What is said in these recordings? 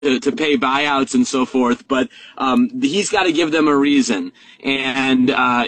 to pay buyouts and so forth, but he's got to give them a reason. And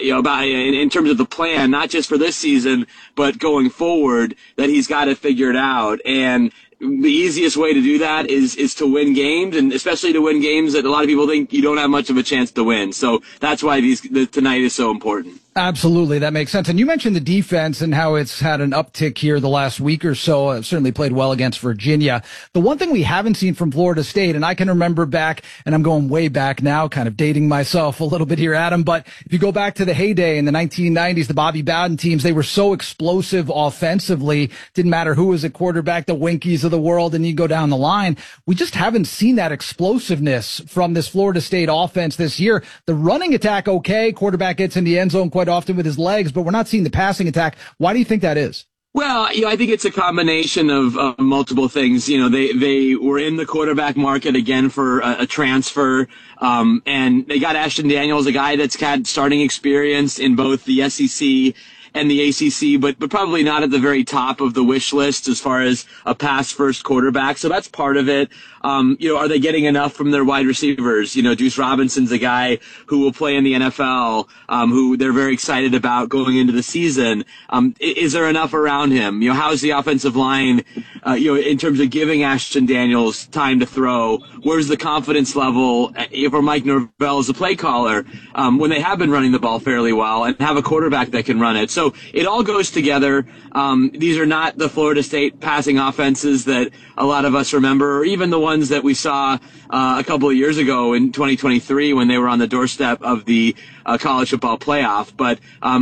in terms of the plan, not just for this season, but going forward, that he's got to figure it out. And the easiest way to do that is to win games, and especially to win games that a lot of people think you don't have much of a chance to win. So that's why tonight is so important. Absolutely, that makes sense. And you mentioned the defense and how it's had an uptick here the last week or so. Certainly played well against Virginia. The one thing we haven't seen from Florida State, and I can remember back, and I'm going way back now, kind of dating myself a little bit here, Adam, but if you go back to the heyday in the 1990s, the Bobby Bowden teams, they were so explosive offensively. Didn't matter who was at quarterback, the Winkies of the world, and you go down the line. We just haven't seen that explosiveness from this Florida State offense this year. The running attack, okay, quarterback gets in the end zone quite often with his legs, but we're not seeing the passing attack. Why do you think that is? Well, I think it's a combination of multiple things. They were in the quarterback market again for a transfer, and they got Ashton Daniels, a guy that's had starting experience in both the SEC and the ACC, but probably not at the very top of the wish list as far as a pass-first quarterback. So that's part of it. Are they getting enough from their wide receivers? Deuce Robinson's a guy who will play in the NFL, who they're very excited about going into the season. Is there enough around him? How's the offensive line, in terms of giving Ashton Daniels time to throw? Where's the confidence level for Mike Norvell as a play caller, when they have been running the ball fairly well and have a quarterback that can run it? So it all goes together. These are not the Florida State passing offenses that a lot of us remember, or even the ones that we saw a couple of years ago in 2023 when they were on the doorstep of the college football playoff. But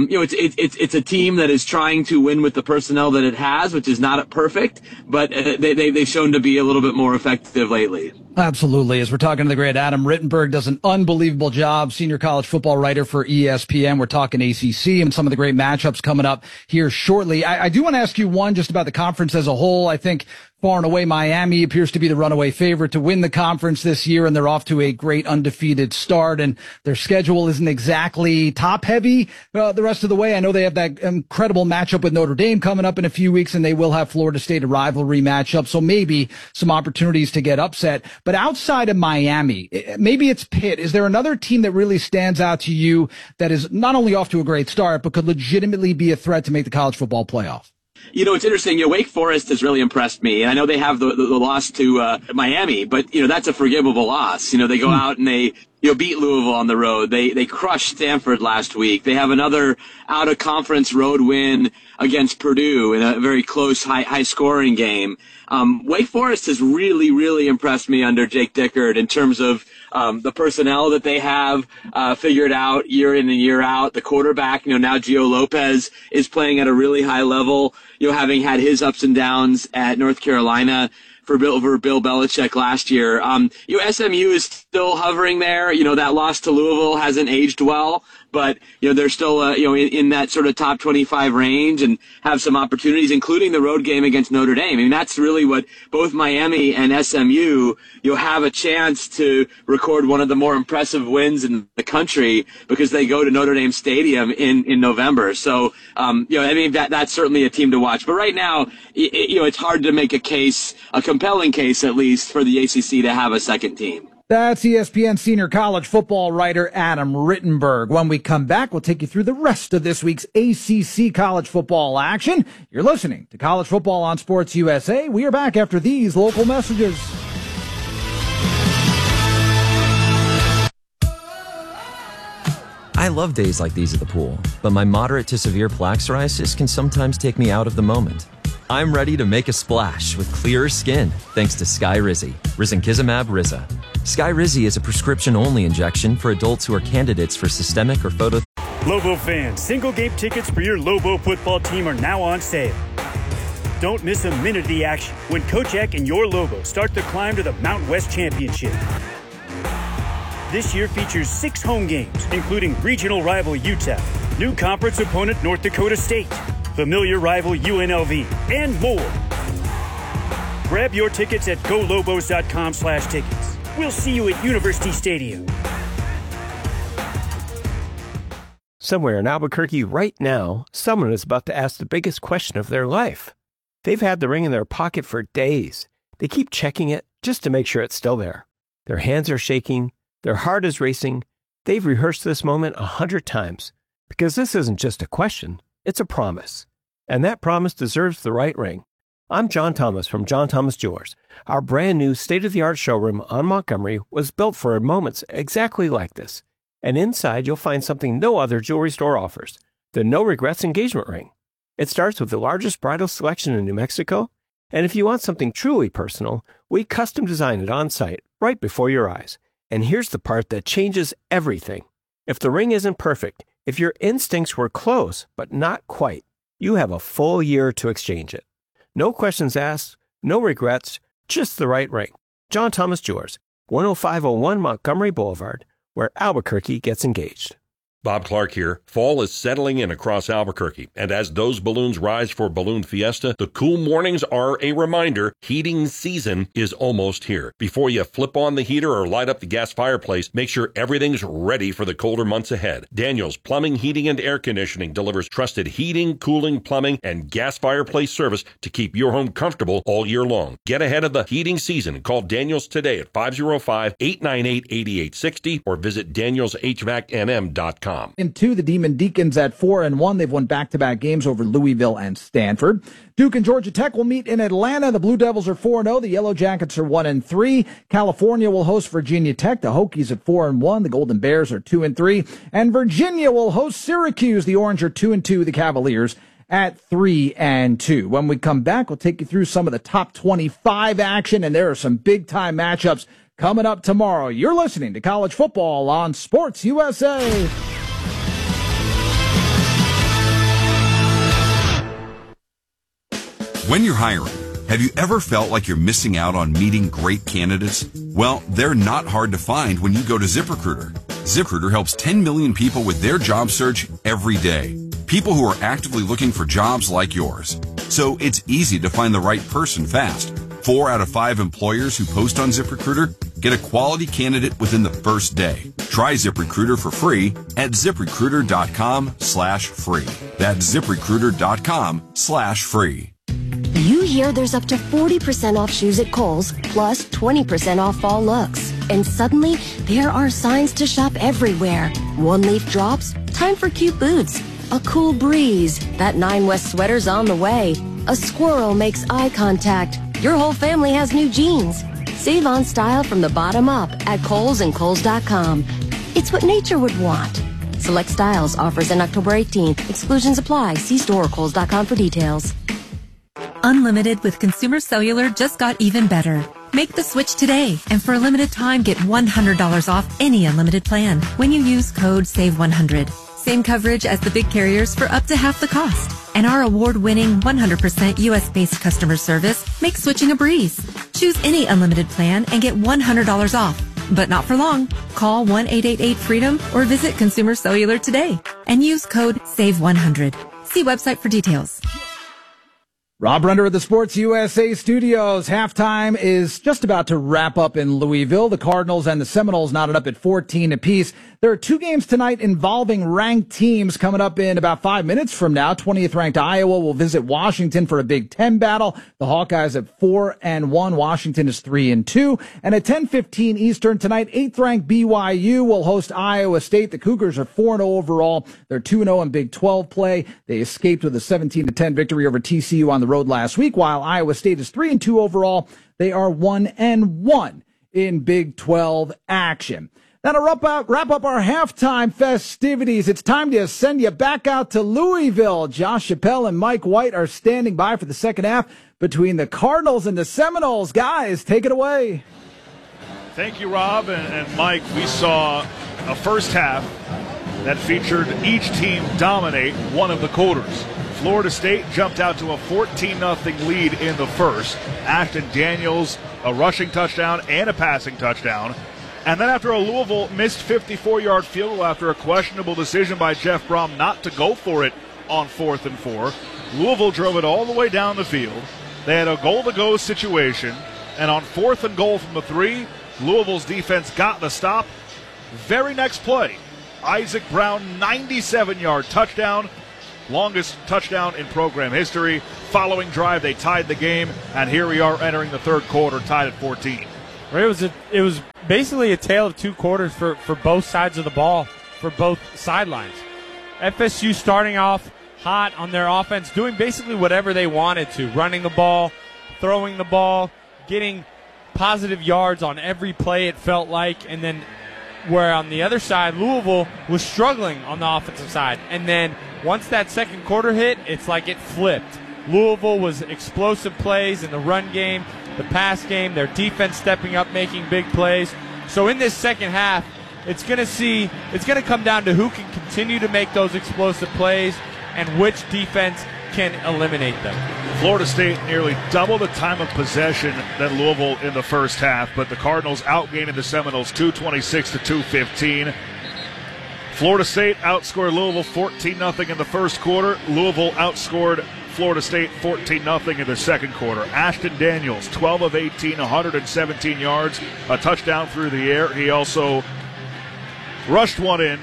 it's a team that is trying to win with the personnel that it has, which is not perfect, but they've shown to be a little bit more effective lately. Absolutely. As we're talking to the great Adam Rittenberg, does an unbelievable job, senior college football writer for ESPN. We're talking ACC and some of the great matchups coming up here shortly. I do want to ask you one just about the conference as a whole. I think far and away, Miami appears to be the runaway favorite to win the conference this year, and they're off to a great undefeated start, and their schedule isn't exactly top-heavy the rest of the way. I know they have that incredible matchup with Notre Dame coming up in a few weeks, and they will have Florida State, a rivalry matchup, so maybe some opportunities to get upset. But outside of Miami, maybe it's Pitt. Is there another team that really stands out to you that is not only off to a great start, but could legitimately be a threat to make the college football playoff? It's interesting. Wake Forest has really impressed me. And I know they have the loss to Miami, but, that's a forgivable loss. They go out and they beat Louisville on the road. They crushed Stanford last week. They have another out-of-conference road win against Purdue in a very close, high-scoring game. Wake Forest has really, really impressed me under Jake Dickert in terms of the personnel that they have figured out year in and year out. The quarterback, now Gio Lopez is playing at a really high level, having had his ups and downs at North Carolina for Bill Belichick last year. SMU is still hovering there. That loss to Louisville hasn't aged well, but, they're still, in that sort of top 25 range and have some opportunities, including the road game against Notre Dame. I mean, that's really what both Miami and SMU, have a chance to record one of the more impressive wins in the country because they go to Notre Dame Stadium in November. So, that's certainly a team to watch. But right now, it's hard to make a compelling case at least, for the ACC to have a second team. That's ESPN senior college football writer Adam Rittenberg. When we come back, we'll take you through the rest of this week's ACC college football action. You're listening to College Football on Sports USA. We are back after these local messages. I love days like these at the pool, but my moderate to severe plaque psoriasis can sometimes take me out of the moment. I'm ready to make a splash with clearer skin thanks to Skyrizi, risankizumab Riza. Skyrizi is a prescription-only injection for adults who are candidates for systemic or photo. Lobo fans, single game tickets for your Lobo football team are now on sale. Don't miss a minute of the action when Coach Eck and your Lobo start the climb to the Mountain West Championship. This year features 6 home games, including regional rival Utah, new conference opponent North Dakota State, familiar rival UNLV, and more. Grab your tickets at golobos.com/tickets. We'll see you at University Stadium. Somewhere in Albuquerque right now, someone is about to ask the biggest question of their life. They've had the ring in their pocket for days. They keep checking it, just to make sure it's still there. Their hands are shaking, their heart is racing. They've rehearsed this moment 100 times because this isn't just a question, it's a promise. And that promise deserves the right ring. I'm John Thomas from John Thomas Jewelers. Our brand new state-of-the-art showroom on Montgomery was built for moments exactly like this. And inside you'll find something no other jewelry store offers, the No Regrets engagement ring. It starts with the largest bridal selection in New Mexico, and if you want something truly personal, we custom design it on site, right before your eyes. And here's the part that changes everything. If the ring isn't perfect, if your instincts were close but not quite, you have a full year to exchange it. No questions asked, no regrets, just the right ring. John Thomas Jewelers, 10501 Montgomery Boulevard, where Albuquerque gets engaged. Bob Clark here. Fall is settling in across Albuquerque, and as those balloons rise for Balloon Fiesta, the cool mornings are a reminder heating season is almost here. Before you flip on the heater or light up the gas fireplace, make sure everything's ready for the colder months ahead. Daniels Plumbing, Heating, and Air Conditioning delivers trusted heating, cooling, plumbing, and gas fireplace service to keep your home comfortable all year long. Get ahead of the heating season and call Daniels today at 505-898-8860 or visit danielshvacnm.com. In two, the Demon Deacons at 4-1. They've won back-to-back games over Louisville and Stanford. Duke and Georgia Tech will meet in Atlanta. The Blue Devils are 4-0. The Yellow Jackets are 1-3. California will host Virginia Tech. The Hokies at 4-1. The Golden Bears are 2-3. And Virginia will host Syracuse. The Orange are 2-2. The Cavaliers at 3-2. When we come back, we'll take you through some of the top 25 action, and there are some big-time matchups coming up tomorrow. You're listening to College Football on Sports USA. When you're hiring, have you ever felt like you're missing out on meeting great candidates? Well, they're not hard to find when you go to ZipRecruiter. ZipRecruiter helps 10 million people with their job search every day. People who are actively looking for jobs like yours. So it's easy to find the right person fast. 4 out of 5 employers who post on ZipRecruiter get a quality candidate within the first day. Try ZipRecruiter for free at ZipRecruiter.com/free. That's ZipRecruiter.com/free. You hear there's up to 40% off shoes at Kohl's, plus 20% off fall looks. And suddenly, there are signs to shop everywhere. One leaf drops, time for cute boots. A cool breeze, that 9 West sweater's on the way. A squirrel makes eye contact. Your whole family has new jeans. Save on style from the bottom up at Kohl's and Kohl's.com. It's what nature would want. Select styles, offers in October 18th. Exclusions apply. See store or Kohl's.com for details. Unlimited with Consumer Cellular just got even better. Make the switch today, and for a limited time, get $100 off any unlimited plan when you use code SAVE100. Same coverage as the big carriers for up to half the cost. And our award-winning 100% U.S.-based customer service makes switching a breeze. Choose any unlimited plan and get $100 off. But not for long. Call 1-888-FREEDOM or visit Consumer Cellular today and use code SAVE100. See website for details. Rob Render of the Sports USA studios. Halftime is just about to wrap up in Louisville. The Cardinals and the Seminoles knotted up at 14 apiece. There are 2 games tonight involving ranked teams coming up in about 5 minutes from now. 20th ranked Iowa will visit Washington for a Big Ten battle. The Hawkeyes at 4-1. Washington is 3-2. And at 10:15 Eastern tonight, 8th ranked BYU will host Iowa State. The Cougars are 4-0 overall. They're 2-0 in Big 12 play. They escaped with a 17-10 victory over TCU on the road last week, while Iowa State is 3-2 overall. They are 1-1 in Big 12 action. Now to wrap up our halftime festivities, it's time to send you back out to Louisville. Josh Chappelle and Mike White are standing by for the second half between the Cardinals and the Seminoles. Guys, take it away. Thank you, Rob and Mike. We saw a first half that featured each team dominate one of the quarters. Florida State jumped out to a 14-0 lead in the first. Ashton Daniels, a rushing touchdown and a passing touchdown. And then after a Louisville missed 54-yard field goal after a questionable decision by Jeff Brom not to go for it on 4th and 4, Louisville drove it all the way down the field. They had a goal-to-go situation, and on 4th and goal from the 3, Louisville's defense got the stop. Very next play, Isaac Brown, 97-yard touchdown. longest touchdown in program history. Following drive, they tied the game, and here we are entering the third quarter, tied at 14. It was basically a tale of two quarters for both sides of the ball, for both sidelines. FSU starting off hot on their offense, doing basically whatever they wanted to, running the ball, throwing the ball, getting positive yards on every play it felt like, and then where on the other side, Louisville was struggling on the offensive side. And then once that second quarter hit, it's like it flipped. Louisville was explosive plays in the run game, the pass game, their defense stepping up, making big plays. So in this second half, it's going to come down to who can continue to make those explosive plays and which defense can eliminate them. Florida State nearly double the time of possession than Louisville in the first half, but the Cardinals outgained the Seminoles 226 to 215. Florida State outscored Louisville 14-0 in the first quarter. Louisville outscored Florida State 14-0 in the second quarter. Ashton Daniels, 12 of 18, 117 yards, a touchdown through the air. He also rushed one in,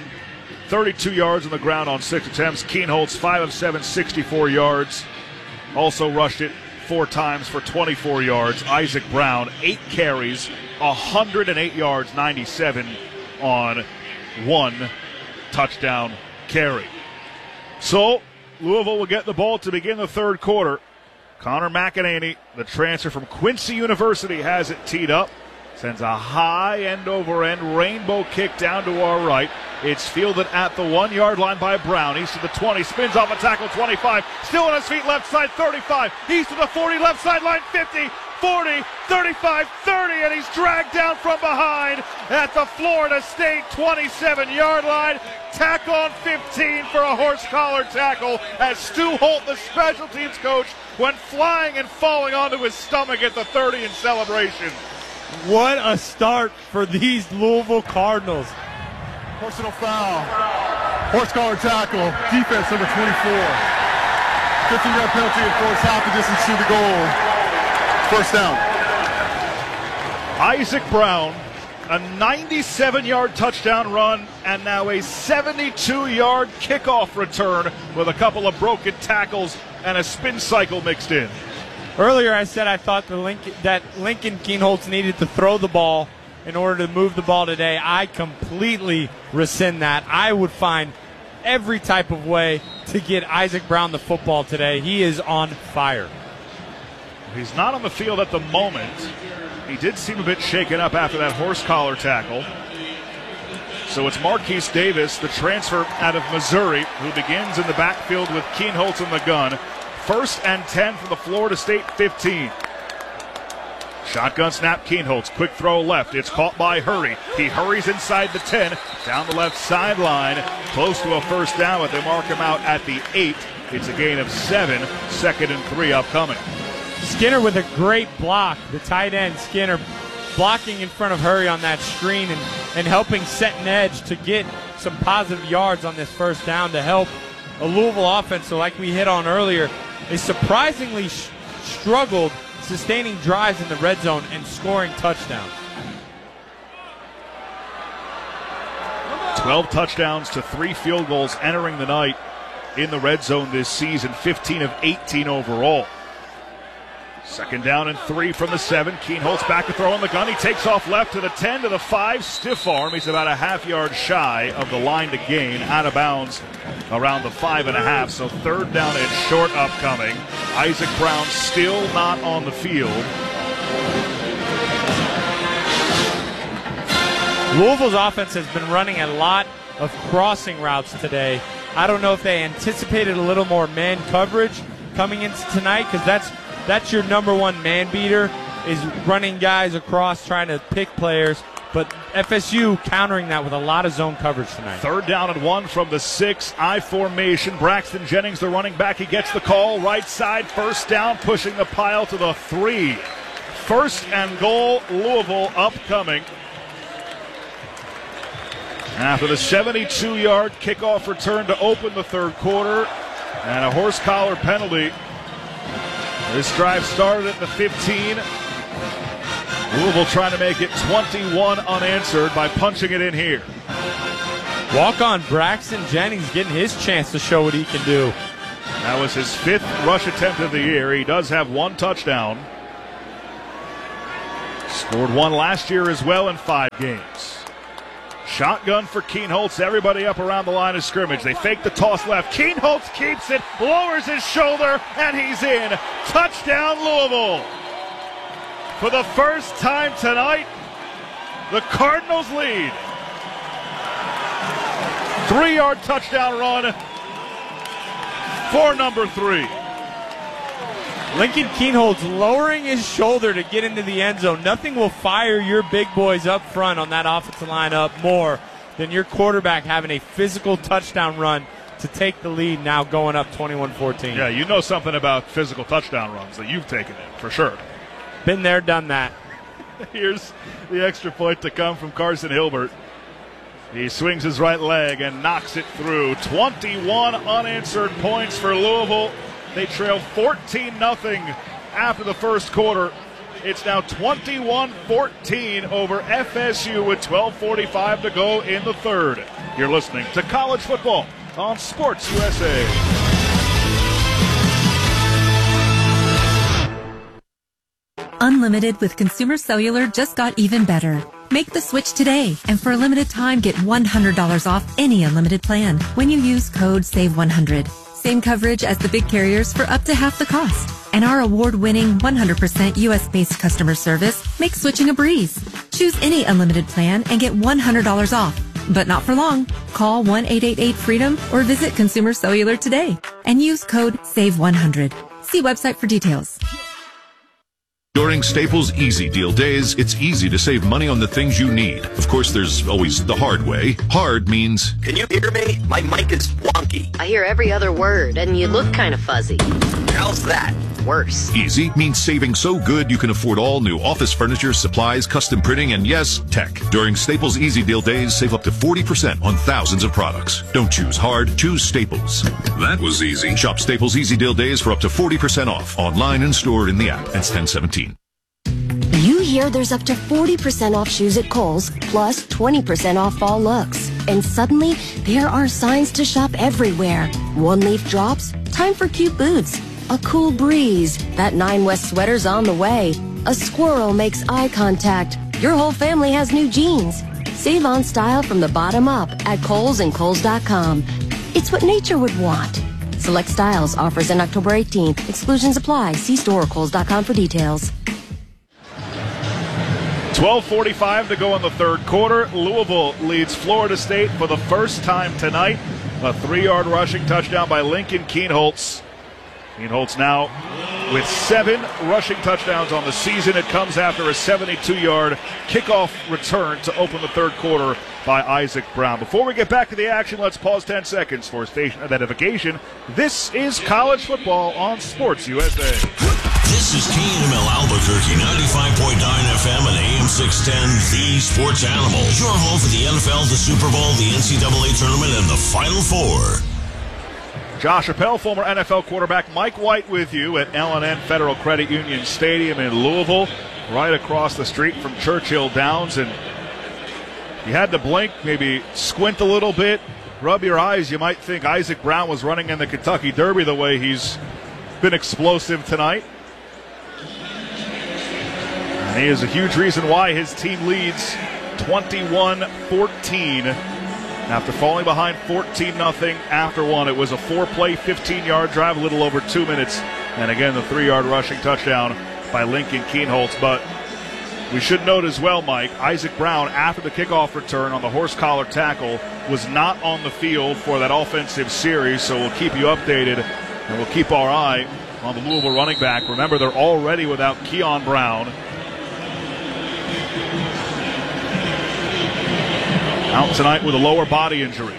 32 yards on the ground on 6 attempts. Kienholz, 5 of 7, 64 yards. Also rushed it 4 times for 24 yards. Isaac Brown, 8 carries, 108 yards, 97 on 1 touchdown carry. So Louisville will get the ball to begin the third quarter. Connor McEnany, the transfer from Quincy University, has it teed up. Sends a high end-over-end rainbow kick down to our right. It's fielded at the 1-yard line by Brown. He's to the 20, spins off a tackle, 25. Still on his feet, left side, 35. He's to the 40, left sideline, 50, 40, 35, 30, and he's dragged down from behind at the Florida State 27-yard line. Tack on 15 for a horse collar tackle as Stu Holt, the special teams coach, went flying and falling onto his stomach at the 30 in celebration. What a start for these Louisville Cardinals. Personal foul. Horse collar tackle. Defense number 24. 15-yard penalty and force half the distance to the goal. First down. Isaac Brown, a 97-yard touchdown run, and now a 72-yard kickoff return with a couple of broken tackles and a spin cycle mixed in. Earlier I said I thought that Lincoln Kienholz needed to throw the ball in order to move the ball today. I completely rescind that. I would find every type of way to get Isaac Brown the football today. He is on fire. He's not on the field at the moment. He did seem a bit shaken up after that horse collar tackle. So it's Marquise Davis, the transfer out of Missouri, who begins in the backfield with Kienholz in the gun. 1st and 10 from the Florida State 15. Shotgun snap, Kienholz. Quick throw left. It's caught by Hurry. He hurries inside the 10, down the left sideline, close to a first down, but they mark him out at the 8. It's a gain of 7. 2nd and 3 upcoming. Skinner with a great block. The tight end, Skinner, blocking in front of Hurry on that screen and helping set an edge to get some positive yards on this first down to help a Louisville offense. So like we hit on earlier, they surprisingly struggled sustaining drives in the red zone and scoring touchdowns. 12 touchdowns to 3 field goals entering the night in the red zone this season, 15 of 18 overall. 2nd down and 3 from the 7. Kienholz back to throw on the gun. He takes off left to the 10 to the 5. Stiff arm. He's about a half-yard shy of the line to gain. Out of bounds around the 5.5. So 3rd down and short upcoming. Isaac Brown still not on the field. Louisville's offense has been running a lot of crossing routes today. I don't know if they anticipated a little more man coverage coming into tonight, because that's your number one man beater, is running guys across trying to pick players. But FSU countering that with a lot of zone coverage tonight. 3rd down and 1 from the 6. I formation. Braxton Jennings, the running back. He gets the call. Right side, 1st down, pushing the pile to the 3. 1st and goal, Louisville upcoming. After the 72-yard kickoff return to open the 3rd quarter and a horse collar penalty. This drive started at the 15. Louisville trying to make it 21 unanswered by punching it in here. Walk-on Braxton Jennings getting his chance to show what he can do. That was his 5th rush attempt of the year. He does have 1 touchdown. Scored 1 last year as well in 5 games. Shotgun for Kienholz. Everybody up around the line of scrimmage. They fake the toss left. Kienholz keeps it, lowers his shoulder, and he's in. Touchdown, Louisville. For the first time tonight, the Cardinals lead. 3-yard touchdown run for number 3. Lincoln Kienholz lowering his shoulder to get into the end zone. Nothing will fire your big boys up front on that offensive line up more than your quarterback having a physical touchdown run to take the lead, now going up 21-14. Yeah, you know something about physical touchdown runs that you've taken in, for sure. Been there, done that. Here's the extra point to come from Carson Hilbert. He swings his right leg and knocks it through. 21 unanswered points for Louisville. They trail 14-0 after the first quarter. It's now 21-14 over FSU with 12:45 to go in the third. You're listening to College Football on Sports USA. Unlimited with Consumer Cellular just got even better. Make the switch today, and for a limited time, get $100 off any unlimited plan when you use code SAVE100. Same coverage as the big carriers for up to half the cost. And our award-winning 100% U.S.-based customer service makes switching a breeze. Choose any unlimited plan and get $100 off. But not for long. Call 1-888-FREEDOM or visit Consumer Cellular today and use code SAVE100. See website for details. During Staples Easy Deal Days, it's easy to save money on the things you need. Of course, there's always the hard way. Hard means... Can you hear me? My mic is wonky. I hear every other word, and you look kind of fuzzy. How's that? Worse. Easy means saving so good you can afford all new office furniture, supplies, custom printing, and yes, tech. During Staples Easy Deal Days, save up to 40% on thousands of products. Don't choose hard, choose Staples. That was easy. Shop Staples Easy Deal Days for up to 40% off, online and stored in the app. It's 10/17. You hear there's up to 40% off shoes at Kohl's, plus 20% off fall looks. And suddenly, there are signs to shop everywhere. One-leaf drops, time for cute boots. A cool breeze, that 9 West sweater's on the way. A squirrel makes eye contact. Your whole family has new jeans. Save on style from the bottom up at Kohl's and Kohl's.com. It's what nature would want. Select styles, offers in October 18th. Exclusions apply. See store or Kohl's.com for details. 12:45 to go in the third quarter. Louisville leads Florida State for the first time tonight. A 3-yard rushing touchdown by Lincoln Kienholz. Kienholz now with 7 rushing touchdowns on the season. It comes after a 72-yard kickoff return to open the third quarter by Isaac Brown. Before we get back to the action, let's pause 10 seconds for station identification. This is college football on Sports USA. This is KNML Albuquerque, 95.9 FM and AM 610, the Sports Animal. Your home for the NFL, the Super Bowl, the NCAA Tournament, and the Final Four. Josh Appel, former NFL quarterback. Mike White with you at L&N Federal Credit Union Stadium in Louisville, right across the street from Churchill Downs. And you had to blink, maybe squint a little bit, rub your eyes. You might think Isaac Brown was running in the Kentucky Derby the way he's been explosive tonight. And he is a huge reason why his team leads 21-14 after falling behind 14-0 after one. It was a 4-play, 15-yard drive, a little over 2 minutes. And again, the 3-yard rushing touchdown by Lincoln Kienholz. But we should note as well, Mike, Isaac Brown, after the kickoff return on the horse collar tackle, was not on the field for that offensive series. So we'll keep you updated, and we'll keep our eye on the Louisville running back. Remember, they're already without Keon Brown. Out tonight with a lower body injury.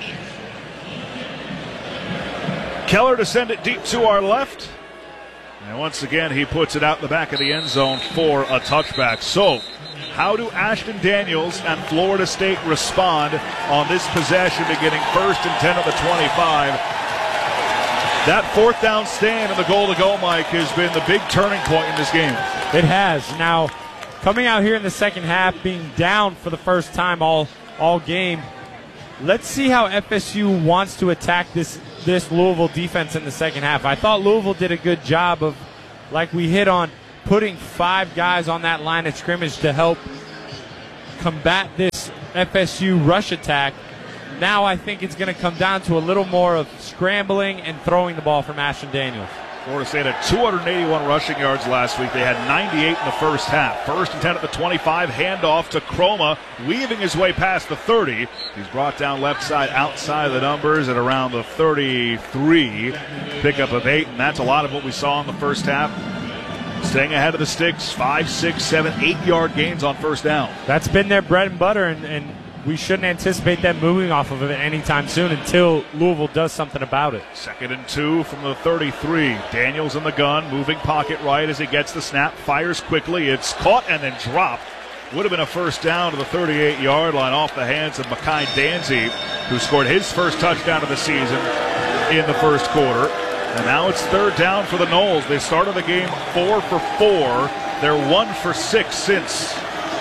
Keller to send it deep to our left. And once again, he puts it out the back of the end zone for a touchback. So, how do Ashton Daniels and Florida State respond on this possession beginning 1st and 10 at the 25? That 4th down stand and the goal to go, Mike, has been the big turning point in this game. It has. Now, coming out here in the second half, being down for the first time all game, let's see how FSU wants to attack this Louisville defense in the second half. I thought Louisville did a good job of, like we hit on, putting 5 guys on that line of scrimmage to help combat this FSU rush attack. Now I think it's going to come down to a little more of scrambling and throwing the ball from Ashton Daniels. Florida State had 281 rushing yards last week. They had 98 in the first half. First and 10 at the 25. Handoff to Chroma, weaving his way past the 30. He's brought down left side outside of the numbers at around the 33. Pickup of 8, and that's a lot of what we saw in the first half. Staying ahead of the sticks, 5, 6, 7, 8-yard gains on first down. That's been their bread and butter, and we shouldn't anticipate them moving off of it anytime soon until Louisville does something about it. 2nd and 2 from the 33. Daniels in the gun, moving pocket right as he gets the snap, fires quickly. It's caught and then dropped. Would have been a first down to the 38-yard line off the hands of Makai Danzy, who scored his first touchdown of the season in the first quarter. And now it's 3rd down for the Noles. They started the game 4 for 4. They're 1 for 6 since.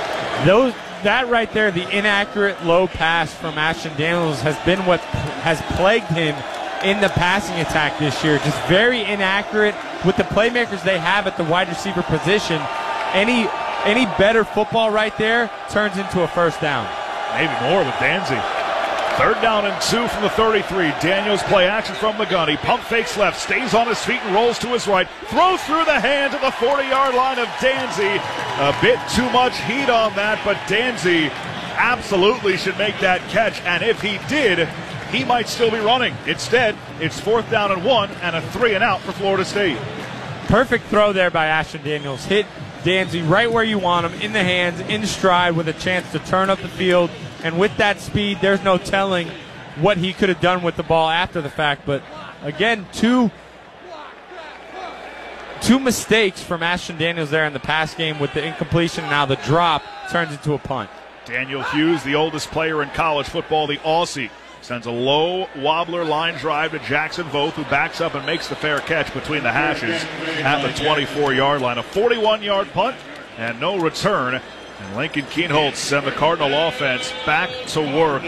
That right there, the inaccurate low pass from Ashton Daniels, has been what has plagued him in the passing attack this year. Just very inaccurate with the playmakers they have at the wide receiver position. Any better football right there turns into a first down. Maybe more with Danzy. 3rd down and 2 from the 33. Daniels play action from the gun. He pump fakes left, stays on his feet and rolls to his right. Throws through the hands at the 40-yard line of Danzy. A bit too much heat on that, but Danzy absolutely should make that catch. And if he did, he might still be running. Instead, it's 4th down and 1 and a 3 and out for Florida State. Perfect throw there by Ashton Daniels. Hit Danzy right where you want him, in the hands, in stride, with a chance to turn up the field. And with that speed, there's no telling what he could have done with the ball after the fact. But again, two mistakes from Ashton Daniels there in the pass game with the incompletion. Now the drop turns into a punt. Daniel Hughes, the oldest player in college football, the Aussie, sends a low wobbler line drive to Jackson Voth, who backs up and makes the fair catch between the hashes at the 24-yard line. A 41-yard punt and no return. And Lincoln Kienholz and the Cardinal offense back to work.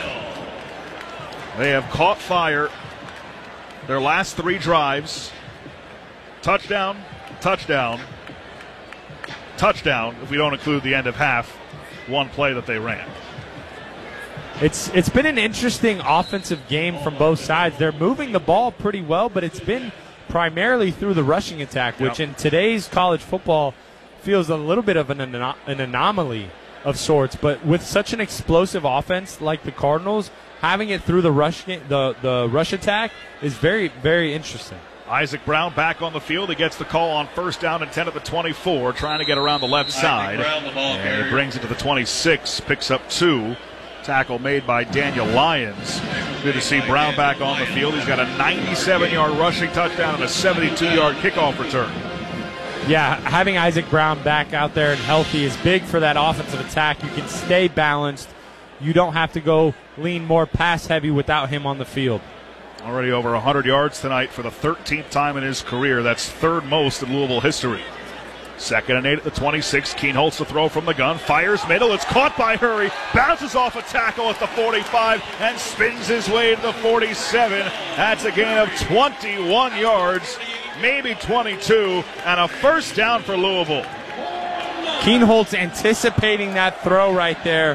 They have caught fire their last 3 drives. Touchdown, touchdown, touchdown, if we don't include the end of half, one play that they ran. It's been an interesting offensive game from both sides. They're moving the ball pretty well, but it's been primarily through the rushing attack, which in today's college football feels a little bit of an anomaly of sorts. But with such an explosive offense like the Cardinals, having it through the rush attack is very, very interesting. Isaac Brown back on the field. He gets the call on 1st down and 10 at the 24, trying to get around the left side. And he brings it to the 26, picks up 2. Tackle made by Daniel Lyons. Good to see Brown back on the field. He's got a 97-yard rushing touchdown and a 72-yard kickoff return. Yeah, having Isaac Brown back out there and healthy is big for that offensive attack. You can stay balanced. You don't have to go lean more pass heavy without him on the field. Already over 100 yards tonight for the 13th time in his career. That's 3rd most in Louisville history. 2nd and 8 at the 26. Kienholz to throw from the gun. Fires middle. It's caught by Hurry. Bounces off a tackle at the 45 and spins his way to the 47. That's a gain of 21 yards, maybe 22, and a first down for Louisville. Kienholz anticipating that throw right there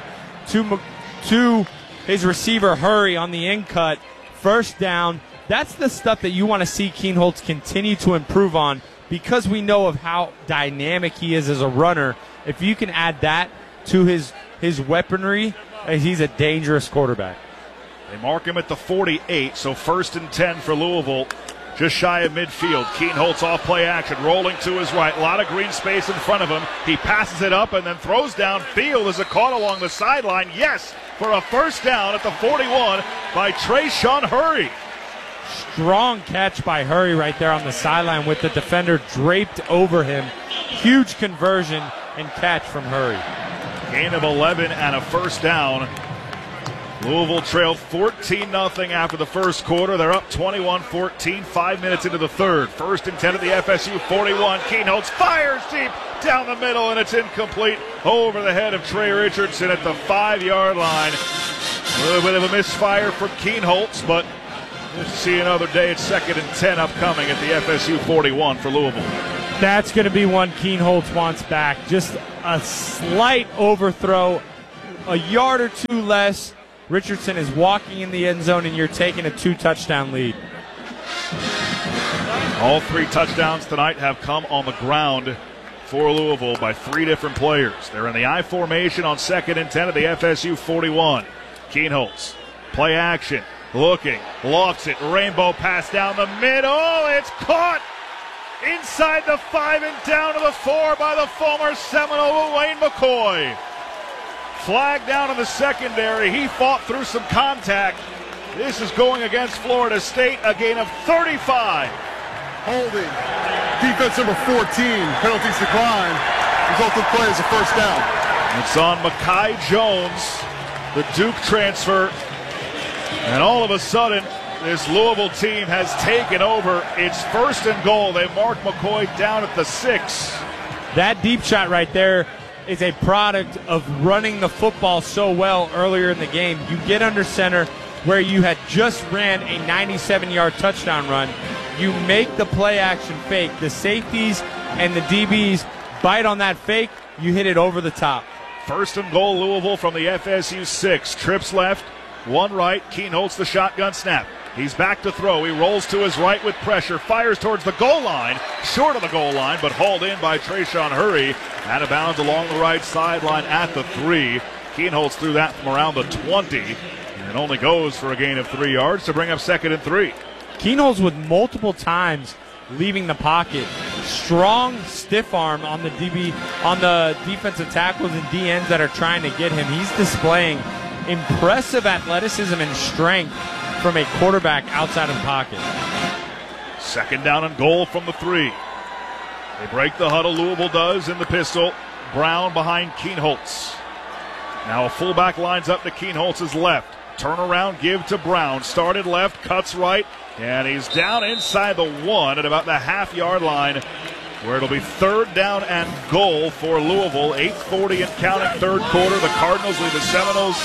to his receiver Hurry on the in cut. First down. That's the stuff that you want to see Kienholz continue to improve on, because we know of how dynamic he is as a runner. If you can add that to his weaponry, he's a dangerous quarterback. They mark him at the 48, so 1st and 10 for Louisville, just shy of midfield. Kienholz off play action, rolling to his right. A lot of green space in front of him. He passes it up and then throws downfield as a caught along the sideline. Yes, for a first down at the 41 by Trayshawn Hurry. Strong catch by Hurry right there on the sideline with the defender draped over him. Huge conversion and catch from Hurry. Gain of 11 and a first down. Louisville trailed 14-0 after the first quarter. They're up 21-14, 5 minutes into the third. 1st and 10 at the FSU 41. Kienholz fires deep down the middle, and it's incomplete over the head of Trey Richardson at the 5-yard line. A little bit of a misfire for Kienholz, but we'll see another day at 2nd and 10 upcoming at the FSU 41 for Louisville. That's going to be one Kienholz wants back. Just a slight overthrow, a yard or two less. Richardson is walking in the end zone, and you're taking a 2-touchdown lead. All 3 touchdowns tonight have come on the ground for Louisville by 3 different players. They're in the I formation on 2nd and 10 at the FSU 41. Kienholz, play action, looking, lofts it, rainbow pass down the middle. It's caught inside the 5 and down to the 4 by the former Seminole Wayne McCoy. Flag down in the secondary. He fought through some contact. This is going against Florida State, a gain of 35. Holding. Defense number 14. Penalties declined. Result of the play is a first down. It's on Mekhi Jones, the Duke transfer. And all of a sudden, this Louisville team has taken over. It's 1st and goal. They mark McCoy down at the 6. That deep shot right there is a product of running the football so well earlier in the game. You get under center where you had just ran a 97-yard touchdown run. You make the play action fake. The safeties and the DBs bite on that fake. You hit it over the top. 1st and goal, Louisville from the FSU 6. Trips left, 1 right. Kienholz the shotgun snap. He's back to throw. He rolls to his right with pressure. Fires towards the goal line. Short of the goal line, but hauled in by Trayshawn Hurry. Out of bounds along the right sideline at the 3. Kienholz threw that from around the 20. And it only goes for a gain of 3 yards to bring up 2nd and 3. Kienholz with multiple times leaving the pocket. Strong stiff arm on the DB, on the defensive tackles and DNs that are trying to get him. He's displaying impressive athleticism and strength from a quarterback outside of the pocket. 2nd down and goal from the 3. They break the huddle, Louisville does, in the pistol. Brown behind Kienholz. Now a fullback lines up to Kienholz's left. Turn around, give to Brown. Started left, cuts right, and he's down inside the 1 at about the half-yard line, where it'll be 3rd down and goal for Louisville. 8:40 and counting, 3rd quarter. The Cardinals lead the Seminoles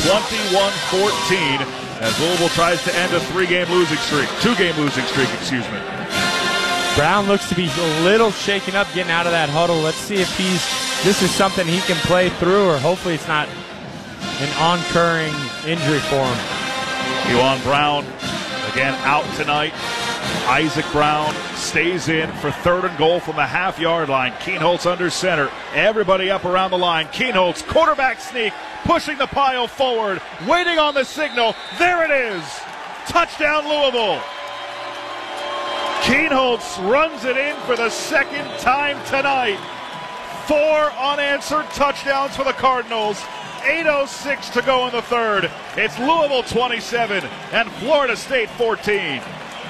21-14 as Louisville tries to end a 2-game losing streak, excuse me. Brown looks to be a little shaken up getting out of that huddle. Let's see if this is something he can play through, or hopefully it's not an oncurring injury for him. Juwan Brown, again, out tonight. Isaac Brown stays in for 3rd and goal from the half-yard line. Kienholz under center. Everybody up around the line. Kienholz, quarterback sneak, pushing the pile forward, waiting on the signal. There it is. Touchdown, Louisville. Kienholz runs it in for the 2nd time tonight. 4 unanswered touchdowns for the Cardinals. 8:06 to go in the 3rd. It's Louisville 27 and Florida State 14.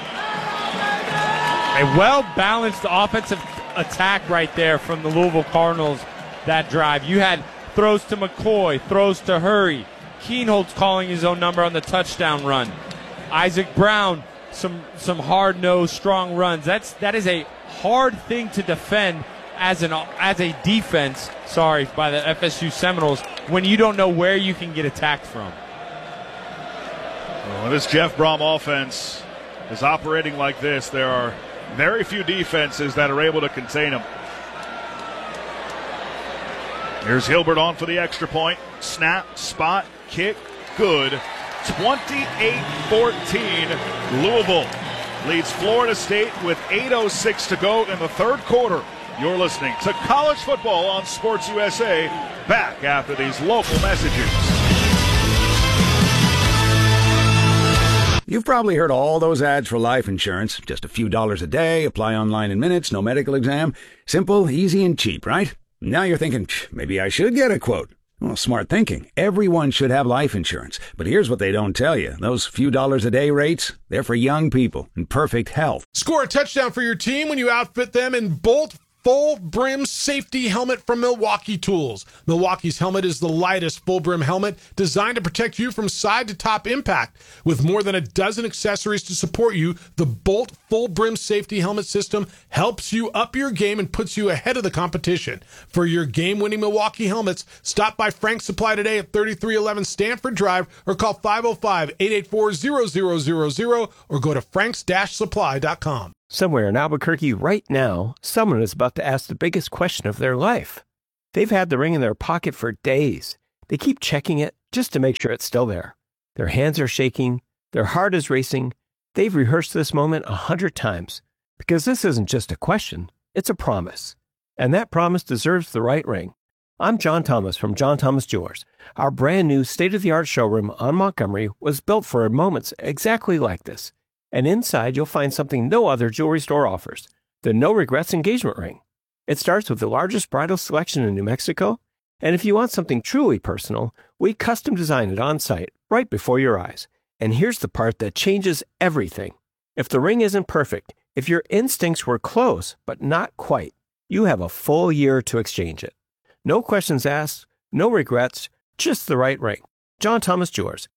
A well-balanced offensive attack right there from the Louisville Cardinals that drive. You had throws to McCoy, throws to Hurry. Kienholz calling his own number on the touchdown run. Isaac Brown, some hard-nosed, strong runs. That is a hard thing to defend as a defense, by the FSU Seminoles, when you don't know where you can get attacked from. Well, when this Jeff Brom offense is operating like this, there are very few defenses that are able to contain him. Here's Hilbert on for the extra point. Snap, spot, kick, good. 28-14, Louisville leads Florida State with 8:06 to go in the 3rd quarter. You're listening to College Football on Sports USA. Back after these local messages. You've probably heard all those ads for life insurance. Just a few dollars a day, apply online in minutes, no medical exam. Simple, easy, and cheap, right? Now you're thinking, maybe I should get a quote. Well, smart thinking. Everyone should have life insurance. But here's what they don't tell you. Those few dollars a day rates, they're for young people in perfect health. Score a touchdown for your team when you outfit them in Bolt full brim safety helmet from Milwaukee Tools. Milwaukee's helmet is the lightest full brim helmet designed to protect you from side to top impact. With more than a dozen accessories to support you, the Bolt full brim safety helmet system helps you up your game and puts you ahead of the competition. For your game-winning Milwaukee helmets, stop by Frank's Supply today at 3311 Stanford Drive or call 505-884-0000 or go to franks-supply.com. Somewhere in Albuquerque right now, someone is about to ask the biggest question of their life. They've had the ring in their pocket for days. They keep checking it just to make sure it's still there. Their hands are shaking. Their heart is racing. They've rehearsed this moment 100 times because this isn't just a question, it's a promise. And that promise deserves the right ring. I'm John Thomas from John Thomas Jewelers. Our brand new state-of-the-art showroom on Montgomery was built for moments exactly like this. And inside, you'll find something no other jewelry store offers, the No Regrets engagement ring. It starts with the largest bridal selection in New Mexico, and if you want something truly personal, we custom design it on site, right before your eyes. And here's the part that changes everything. If the ring isn't perfect, if your instincts were close, but not quite, you have a full year to exchange it. No questions asked, no regrets, just the right ring. John Thomas Jewelers,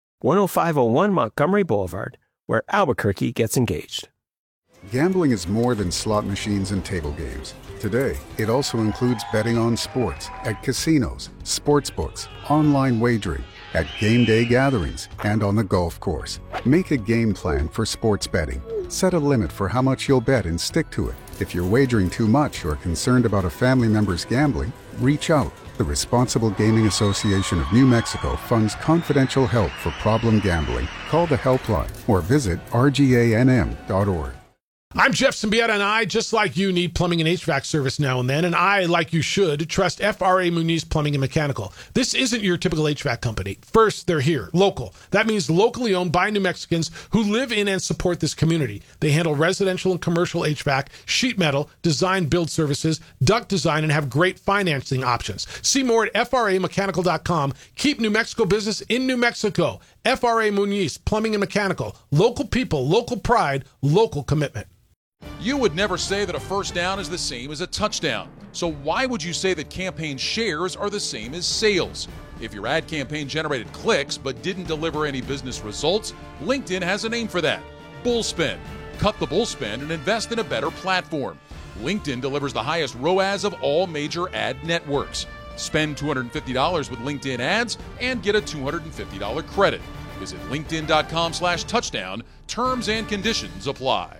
10501 Montgomery Boulevard, where Albuquerque gets engaged. Gambling is more than slot machines and table games. Today, it also includes betting on sports, at casinos, sports books, online wagering, at game day gatherings, and on the golf course. Make a game plan for sports betting. Set a limit for how much you'll bet and stick to it. If you're wagering too much or concerned about a family member's gambling, reach out. The Responsible Gaming Association of New Mexico funds confidential help for problem gambling. Call the helpline or visit rganm.org. I'm Jeff Symbieta, and I, just like you, need plumbing and HVAC service now and then, and I, like you should, trust FRA Muniz Plumbing and Mechanical. This isn't your typical HVAC company. First, they're here, local. That means locally owned by New Mexicans who live in and support this community. They handle residential and commercial HVAC, sheet metal, design build services, duct design, and have great financing options. See more at FRAmechanical.com. Keep New Mexico business in New Mexico. FRA Muniz Plumbing and Mechanical. Local people, local pride, local commitment. You would never say that a first down is the same as a touchdown. So why would you say that campaign shares are the same as sales? If your ad campaign generated clicks but didn't deliver any business results, LinkedIn has a name for that: bullspend. Cut the bullspend and invest in a better platform. LinkedIn delivers the highest ROAS of all major ad networks. Spend $250 with LinkedIn ads and get a $250 credit. Visit linkedin.com/touchdown. Terms and conditions apply.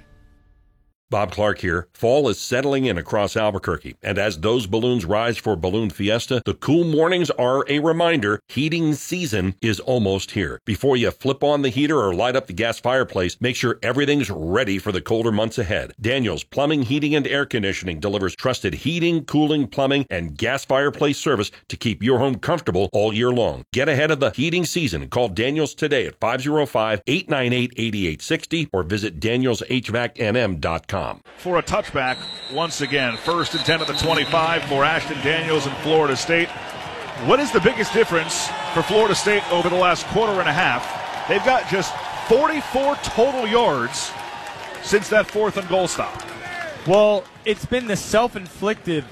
Bob Clark here. Fall is settling in across Albuquerque, and as those balloons rise for Balloon Fiesta, the cool mornings are a reminder heating season is almost here. Before you flip on the heater or light up the gas fireplace, make sure everything's ready for the colder months ahead. Daniels Plumbing, Heating, and Air Conditioning delivers trusted heating, cooling, plumbing, and gas fireplace service to keep your home comfortable all year long. Get ahead of the heating season and call Daniels today at 505-898-8860 or visit danielshvacnm.com. For a touchback, once again, 1st and 10 at the 25 for Ashton Daniels and Florida State. What is the biggest difference for Florida State over the last quarter and a half? They've got just 44 total yards since that 4th and goal stop. Well, it's been the self-inflicted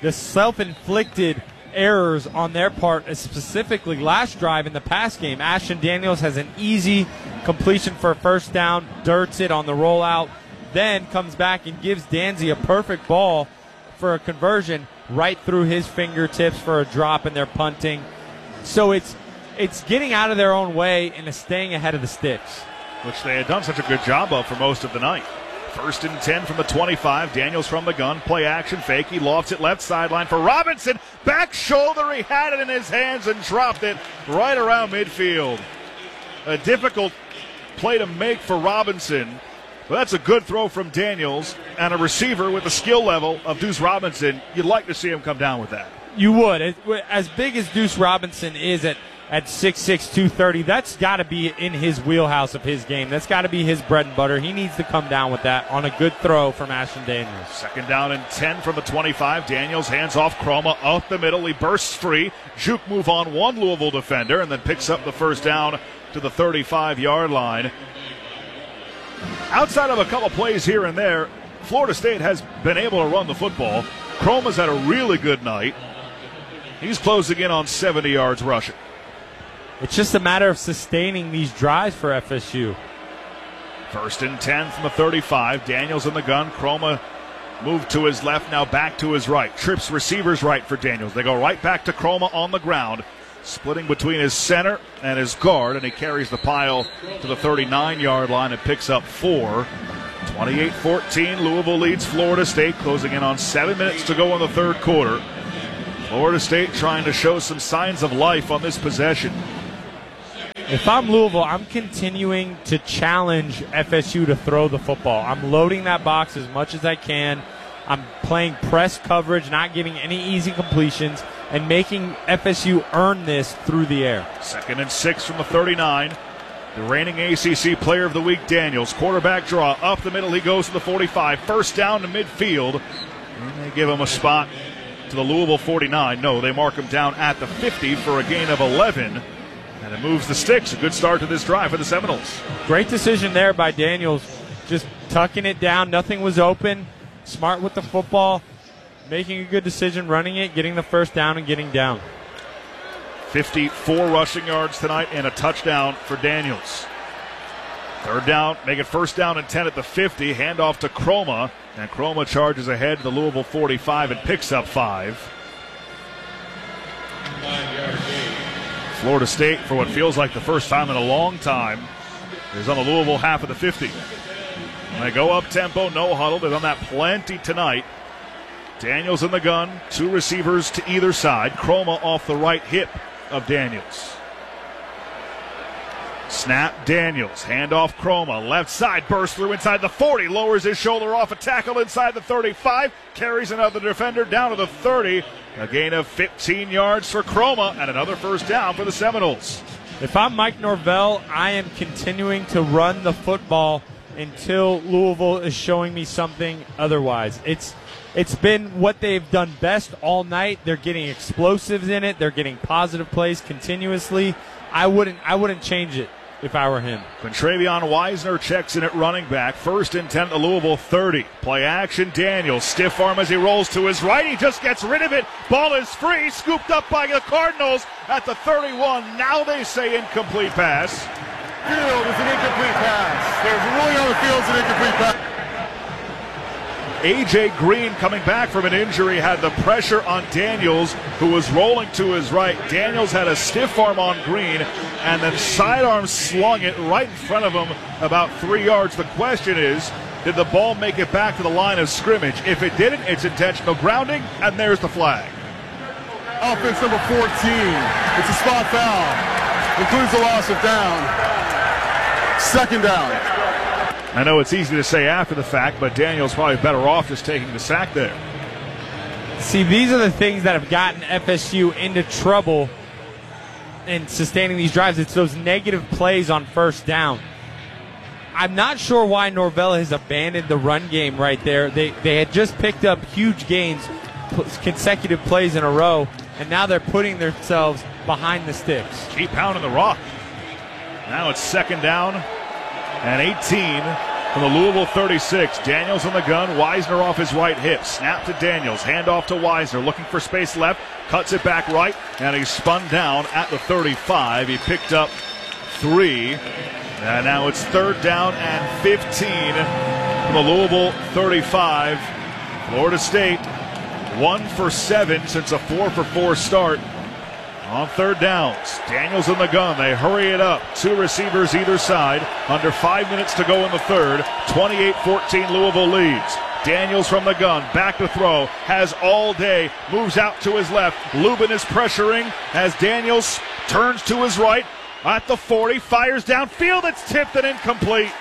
errors on their part, specifically last drive in the pass game. Ashton Daniels has an easy completion for a first down, dirts it on the rollout, then comes back and gives Danzy a perfect ball for a conversion right through his fingertips for a drop, and they're punting. So it's getting out of their own way and staying ahead of the sticks, which they had done such a good job of for most of the night. 1st and 10 from the 25. Daniels from the gun. Play action fake. He lofts it left sideline for Robinson. Back shoulder. He had it in his hands and dropped it right around midfield. A difficult play to make for Robinson. But that's a good throw from Daniels, and a receiver with the skill level of Deuce Robinson. You'd like to see him come down with that. You would. As big as Deuce Robinson is at 6'6", 230, that's got to be in his wheelhouse of his game. That's got to be his bread and butter. He needs to come down with that on a good throw from Ashton Daniels. 2nd down and 10 from the 25. Daniels hands off Chroma up the middle. He bursts free. Juke move on one Louisville defender and then picks up the first down to the 35-yard line. Outside of a couple plays here and there, Florida State has been able to run the football Chroma's had a really good night. He's closing in on 70 yards rushing. It's just a matter of sustaining these drives for FSU. 1st and 10 from the 35. Daniels in the gun. Chroma moved to his left, now back to his right. Trips receivers right for Daniels. They go right back to Chroma on the ground, splitting between his center and his guard, and he carries the pile to the 39-yard line and picks up 4. 28-14, Louisville leads Florida State, closing in on 7 minutes to go in the third quarter. Florida State trying to show some signs of life on this possession. If I'm Louisville, I'm continuing to challenge FSU to throw the football. I'm loading that box as much as I can. I'm playing press coverage, not giving any easy completions, and making FSU earn this through the air. 2nd and 6 from the 39. The reigning ACC Player of the Week, Daniels. Quarterback draw. Up the middle, he goes to the 45. First down to midfield. And they give him a spot to the Louisville 49. No, they mark him down at the 50 for a gain of 11. And it moves the sticks. A good start to this drive for the Seminoles. Great decision there by Daniels. Just tucking it down. Nothing was open. Smart with the football. Making a good decision, running it, getting the first down, and getting down. 54 rushing yards tonight and a touchdown for Daniels. 3rd down, make it 1st down and 10 at the 50. Handoff to Chroma, and Chroma charges ahead to the Louisville 45 and picks up 5. Florida State, for what feels like the first time in a long time, is on the Louisville half of the 50. And they go up tempo, no huddle. They've done that plenty tonight. Daniels in the gun, 2 receivers to either side. Chroma off the right hip of Daniels. Snap, Daniels, handoff Chroma, left side, burst through inside the 40, lowers his shoulder off a tackle inside the 35, carries another defender down to the 30. A gain of 15 yards for Chroma and another first down for the Seminoles. If I'm Mike Norvell, I am continuing to run the football until Louisville is showing me something otherwise. It's been what they've done best all night. They're getting explosives in it. They're getting positive plays continuously. I wouldn't change it if I were him. Quintravion Wisner checks in at running back. 1st and 10 to Louisville 30. Play action, Daniels. Stiff arm as he rolls to his right. He just gets rid of it. Ball is free. Scooped up by the Cardinals at the 31. Now they say incomplete pass. Field is an incomplete pass. There's rolling on the field is an incomplete pass. A.J. Green, coming back from an injury, had the pressure on Daniels, who was rolling to his right. Daniels had a stiff arm on Green, and then sidearm slung it right in front of him about 3 yards. The question is, did the ball make it back to the line of scrimmage? If it didn't, it's intentional grounding, and there's the flag. Offense number 14. It's a spot foul. Includes the loss of down. 2nd down. I know it's easy to say after the fact, but Daniels probably better off just taking the sack there. See, these are the things that have gotten FSU into trouble in sustaining these drives. It's those negative plays on 1st down. I'm not sure why Norvell has abandoned the run game right there. They had just picked up huge gains, consecutive plays in a row, and now they're putting themselves behind the sticks. Keep pounding the rock. Now it's 2nd down and 18 from the Louisville 36. Daniels in the gun, Wisner off his right hip. Snap to Daniels, handoff to Wisner, looking for space left, cuts it back right, and he's spun down at the 35. He picked up 3, and now it's 3rd down and 15 from the Louisville 35. Florida State 1 for 7 since a 4 for 4 start. On 3rd downs, Daniels in the gun. They hurry it up. 2 receivers either side. Under 5 minutes to go in the third. 28-14 Louisville leads. Daniels from the gun. Back to throw. Has all day. Moves out to his left. Lubin is pressuring as Daniels turns to his right. At the 40. Fires downfield. It's tipped and incomplete.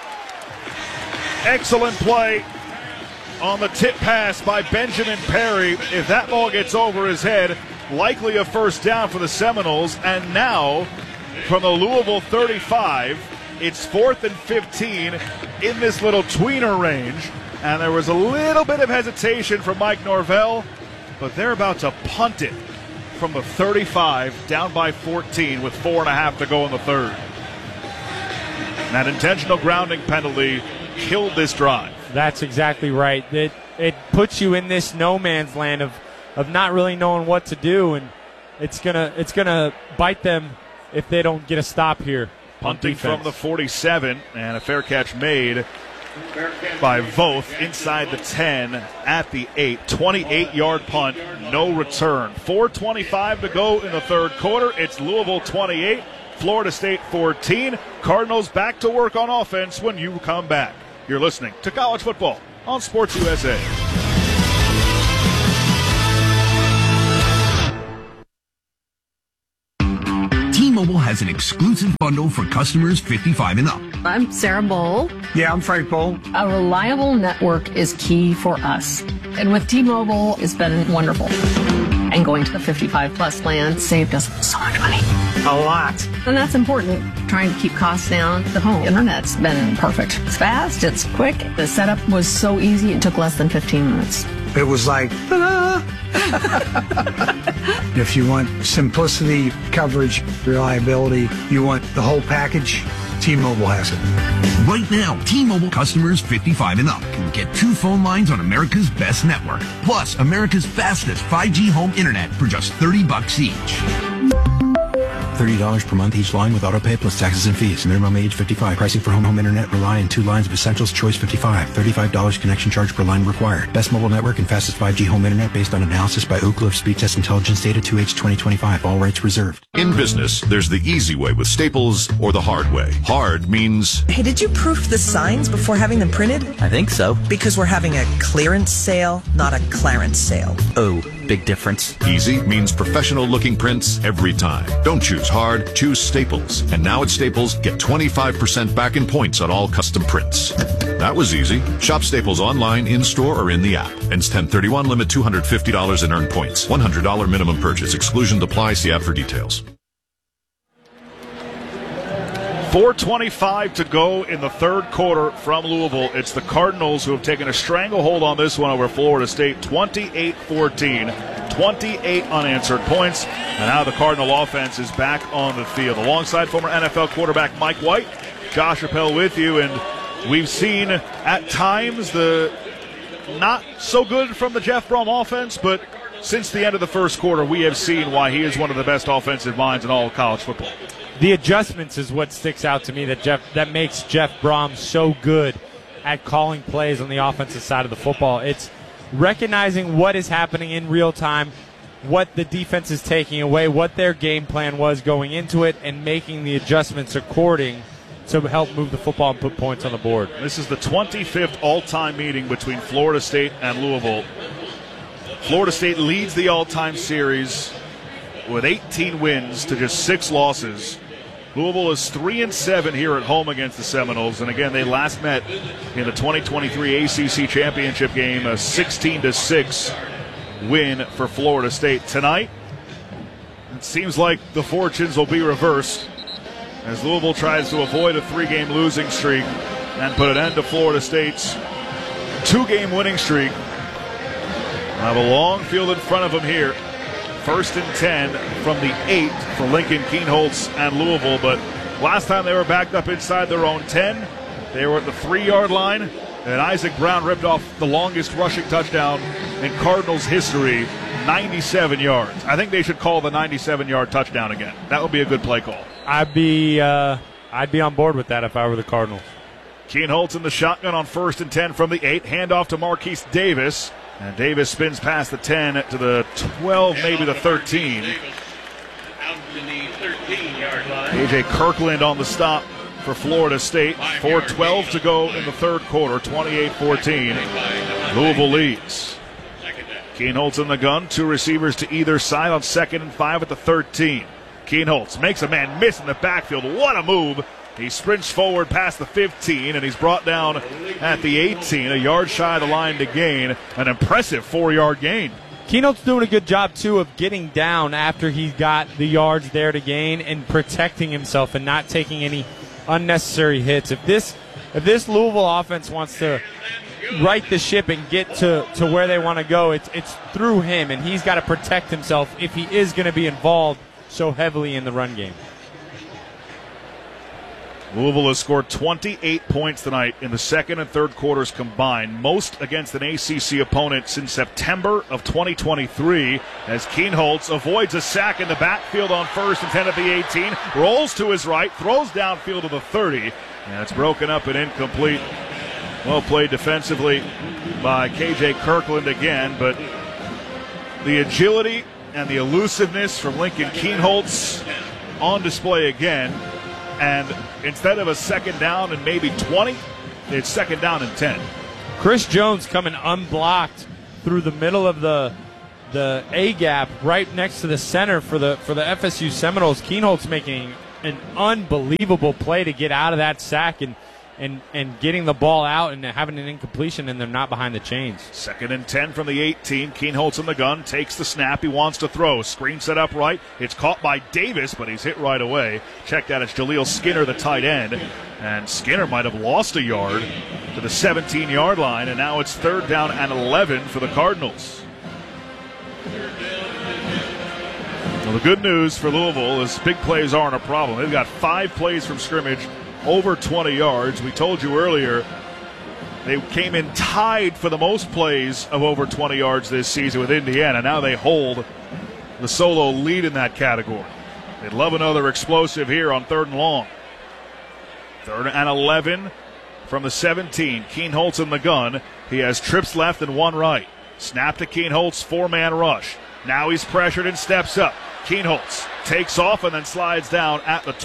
Excellent play on the tip pass by Benjamin Perry. If that ball gets over his head, likely a first down for the Seminoles. And now from the Louisville 35, it's 4th and 15 in this little tweener range. And there was a little bit of hesitation from Mike Norvell, but they're about to punt it from the 35 down by 14 with 4.5 to go in the third. And that intentional grounding penalty killed this drive. That's exactly right. it puts you in this no man's land of not really knowing what to do, and it's gonna bite them if they don't get a stop here. Punting from the 47, and a fair catch made by Voth inside the 10 at the 8. 28-yard punt, no return. 4:25 to go in the third quarter. It's Louisville 28, Florida State 14. Cardinals back to work on offense when you come back. You're listening to College Football on Sports USA. T-Mobile has an exclusive bundle for customers 55 and up. I'm Sarah Bowl. Yeah, I'm Frank Bowl. A reliable network is key for us. And with T-Mobile, it's been wonderful. And going to the 55-plus plan saved us so much money. A lot. And that's important. Trying to keep costs down. The home internet's been perfect. It's fast, it's quick. The setup was so easy, it took less than 15 minutes. It was like, ta-da! If you want simplicity, coverage, reliability, you want the whole package, T-Mobile has it. Right now, T-Mobile customers 55 and up can get 2 phone lines on America's best network, plus America's fastest 5G home internet for just $30 each. $30 per month each line with autopay plus taxes and fees. Minimum age 55. Pricing for home internet rely on 2 lines of Essentials Choice 55. $35 connection charge per line required. Best mobile network and fastest 5G home internet based on analysis by Ookla of Speed Test Intelligence Data 2H 2025. All rights reserved. In business, there's the easy way with Staples or the hard way. Hard means... Hey, did you proof the signs before having them printed? I think so. Because we're having a clearance sale, not a clarence sale. Oh, big difference. Easy means professional-looking prints every time. Don't choose hard, choose Staples. And now at Staples, get 25% back in points on all custom prints. That was easy. Shop Staples online, in-store, or in the app. Ends 10/31, limit $250 in earned points. $100 minimum purchase. Exclusions apply. See app for details. 4:25 to go in the third quarter from Louisville. It's the Cardinals who have taken a stranglehold on this one over Florida State, 28-14. 28 unanswered points. And now the Cardinal offense is back on the field. Alongside former NFL quarterback Mike White, Josh Appel with you. And we've seen at times the not so good from the Jeff Brom offense, but since the end of the first quarter, we have seen why he is one of the best offensive minds in all of college football. The adjustments is what sticks out to me that makes Jeff Brom so good at calling plays on the offensive side of the football. It's recognizing what is happening in real time, what the defense is taking away, what their game plan was going into it, and making the adjustments according to help move the football and put points on the board. This is the 25th all-time meeting between Florida State and Louisville. Florida State leads the all-time series with 18 wins to just 6 losses. Louisville is 3-7 here at home against the Seminoles, and again, they last met in the 2023 ACC championship game, a 16-6 win for Florida State. Tonight, it seems like the fortunes will be reversed as Louisville tries to avoid a 3-game losing streak and put an end to Florida State's 2-game winning streak. I have a long field in front of them here. 1st and 10 from the 8 for Lincoln Kienholz and Louisville, but last time they were backed up inside their own 10, they were at the 3-yard line, and Isaac Brown ripped off the longest rushing touchdown in Cardinals history, 97 yards. I think they should call the 97-yard touchdown again. That would be a good play call. I'd be on board with that if I were the Cardinals. Kienholz in the shotgun on 1st and 10 from the 8, handoff to Marquise Davis. And Davis spins past the 10 to the 12, maybe the 13. A.J. Kirkland on the stop for Florida State. 4:12 to go in the third quarter, 28-14. Louisville leads. Kienholz in the gun, 2 receivers to either side on 2nd and 5 at the 13. Kienholz makes a man miss in the backfield. What a move. He sprints forward past the 15, and he's brought down at the 18, a yard shy of the line to gain. An impressive 4-yard gain. Kienholz doing a good job, too, of getting down after he got the yards there to gain and protecting himself and not taking any unnecessary hits. If this Louisville offense wants to right the ship and get to where they want to go, it's through him, and he's got to protect himself if he is going to be involved so heavily in the run game. Louisville has scored 28 points tonight in the second and third quarters combined, most against an ACC opponent since September of 2023, as Kienholz avoids a sack in the backfield on 1st and 10 at the 18, rolls to his right, throws downfield to the 30, and it's broken up and incomplete. Well played defensively by KJ Kirkland again, but the agility and the elusiveness from Lincoln Kienholz on display again. And instead of a second down and maybe 20, it's second down and 10. Chris Jones coming unblocked through the middle of the A gap right next to the center for the FSU Seminoles. Kienholz making an unbelievable play to get out of that sack and getting the ball out and having an incompletion, and they're not behind the chains. Second and 10 from the 18. Kienholz in the gun, takes the snap. He wants to throw. Screen set up right. It's caught by Davis, but he's hit right away. Check that. It's Jaleel Skinner, the tight end. And Skinner might have lost a yard to the 17-yard line, and now it's third down and 11 for the Cardinals. Well, the good news for Louisville is big plays aren't a problem. They've got 5 plays from scrimmage over 20 yards. We told you earlier they came in tied for the most plays of over 20 yards this season with Indiana. Now they hold the solo lead in that category. They'd love another explosive here on third and long. Third and 11 from the 17. Kienholz in the gun. He has trips left and one right. Snap to Kienholz, 4-man rush. Now he's pressured and steps up. Kienholz takes off and then slides down at the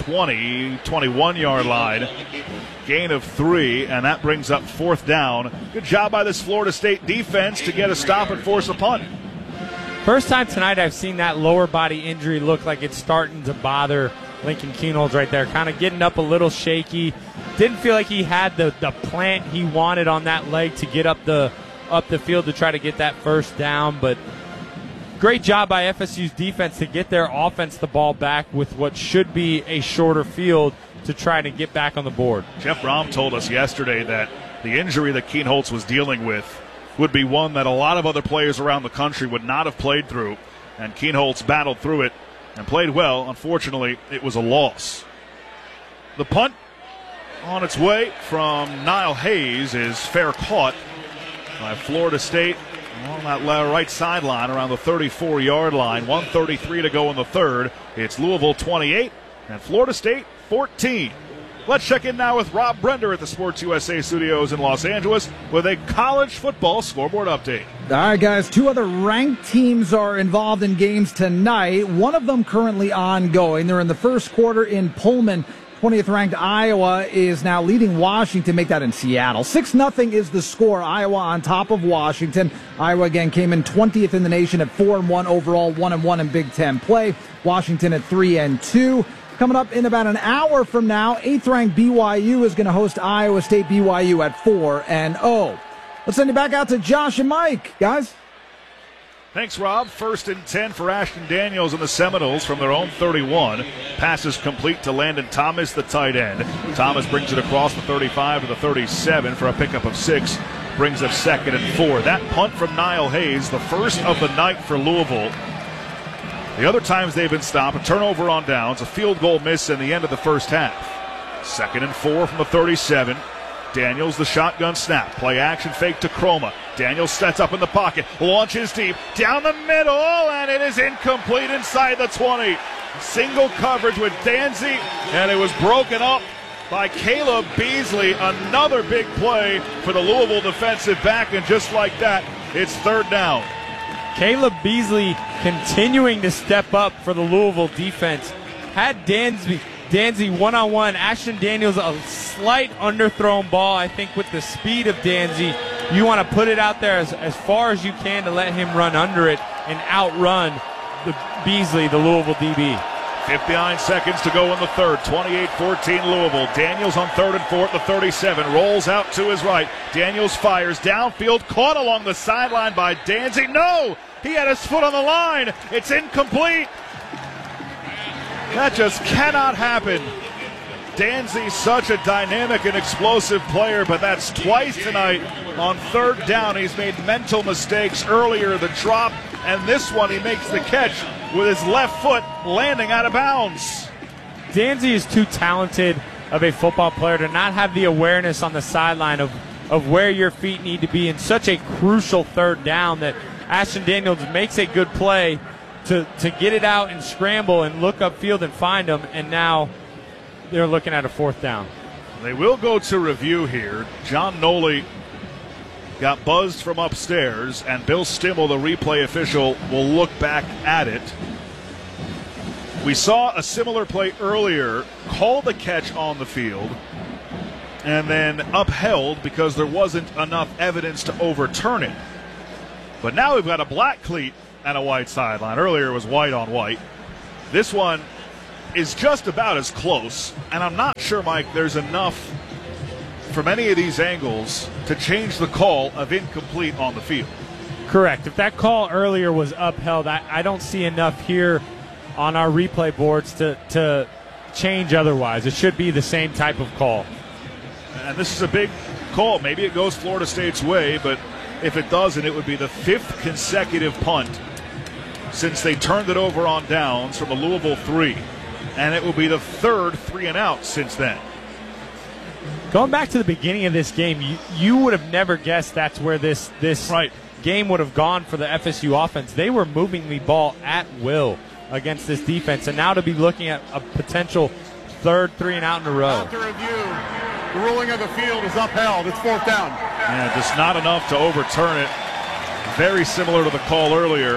21-yard line. Gain of 3, and that brings up fourth down. Good job by this Florida State defense to get a stop and force a punt. First time tonight I've seen that lower body injury look like it's starting to bother Lincoln Kienholz right there. Kind of getting up a little shaky. Didn't feel like he had the plant he wanted on that leg to get up the field to try to get that first down, but great job by FSU's defense to get their offense the ball back with what should be a shorter field to try to get back on the board. Jeff Brom told us yesterday that the injury that Kienholz was dealing with would be one that a lot of other players around the country would not have played through, and Kienholz battled through it and played well. Unfortunately, it was a loss. The punt on its way from Niall Hayes is fair caught by Florida State on that right sideline around the 34-yard line. 1:33 to go in the third. It's Louisville 28 and Florida State 14. Let's check in now with Rob Brender at the Sports USA studios in Los Angeles with a college football scoreboard update. All right, guys, 2 other ranked teams are involved in games tonight. One of them currently ongoing. They're in the first quarter in Pullman. 20th-ranked Iowa is now leading Washington. Make that in Seattle. 6-0 is the score. Iowa on top of Washington. Iowa, again, came in 20th in the nation at 4-1 overall, 1-1 in Big Ten play. Washington at 3-2. Coming up in about an hour from now, 8th-ranked BYU is going to host Iowa State. BYU at 4-0. Let's send you back out to Josh and Mike, guys. Thanks, Rob. 1st and 10 for Ashton Daniels and the Seminoles from their own 31. Passes complete to Landon Thomas, the tight end. Thomas brings it across the 35 to the 37 for a pickup of 6. Brings up 2nd and 4. That punt from Niall Hayes, the first of the night for Louisville. The other times they've been stopped, a turnover on downs, a field goal miss in the end of the first half. 2nd and 4 from the 37. Daniels, the shotgun snap. Play action fake to Chroma. Daniels sets up in the pocket. Launches deep. Down the middle. And it is incomplete inside the 20. Single coverage with Danzy. And it was broken up by Caleb Beasley. Another big play for the Louisville defensive back. And just like that, it's third down. Caleb Beasley continuing to step up for the Louisville defense. Had Danzy one-on-one. Ashton Daniels, a slight underthrown ball. I think with the speed of Danzy, you want to put it out there as far as you can to let him run under it and outrun Beasley, the Louisville DB. 59 seconds to go in the third. 28-14 Louisville. Daniels on 3rd and 4 at the 37. Rolls out to his right. Daniels fires downfield. Caught along the sideline by Danzy. No! He had his foot on the line. It's incomplete. That just cannot happen. Danzy's such a dynamic and explosive player, but that's twice tonight on third down. He's made mental mistakes earlier, the drop, and this one he makes the catch with his left foot landing out of bounds. Danzy is too talented of a football player to not have the awareness on the sideline of where your feet need to be in such a crucial third down that Ashton Daniels makes a good play to get it out and scramble and look upfield and find them, and now they're looking at a fourth down. They will go to review here. John Noli got buzzed from upstairs, and Bill Stimmel, the replay official, will look back at it. We saw a similar play earlier, called the catch on the field, and then upheld because there wasn't enough evidence to overturn it. But now we've got a black cleat and a white sideline. Earlier it was white on white. This one is just about as close, and I'm not sure, Mike, there's enough from any of these angles to change the call of incomplete on the field. Correct. If that call earlier was upheld, I don't see enough here on our replay boards to change otherwise. It should be the same type of call. And this is a big call. Maybe it goes Florida State's way, but if it doesn't, it would be the 5th consecutive punt since they turned it over on downs from a Louisville 3. And it will be the 3rd 3-and-out since then. Going back to the beginning of this game, you would have never guessed that's where this game would have gone for the FSU offense. They were moving the ball at will against this defense, and now to be looking at a potential 3rd 3-and-out in a row. After review, the ruling of the field is upheld. It's 4th down. Yeah, just not enough to overturn it. Very similar to the call earlier.